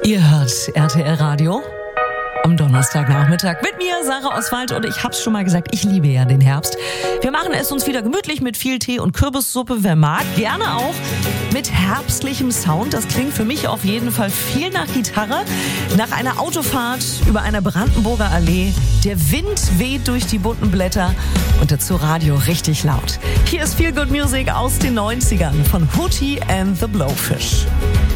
Ihr hört RTL Radio am Donnerstagnachmittag mit mir, Sarah Oswald, und ich hab's schon mal gesagt, ich liebe ja den Herbst. Wir machen es uns wieder gemütlich mit viel Tee und Kürbissuppe, wer mag. Gerne auch mit herbstlichem Sound. Das klingt für mich auf jeden Fall viel nach Gitarre. Nach einer Autofahrt über eine Brandenburger Allee. Der Wind weht durch die bunten Blätter und dazu Radio richtig laut. Hier ist Feel Good Music aus den 90ern von Hootie and the Blowfish.